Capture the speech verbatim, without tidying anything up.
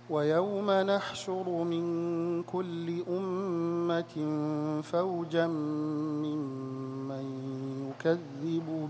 ويوم نحشر من كل أمة فوجا ممن يكذب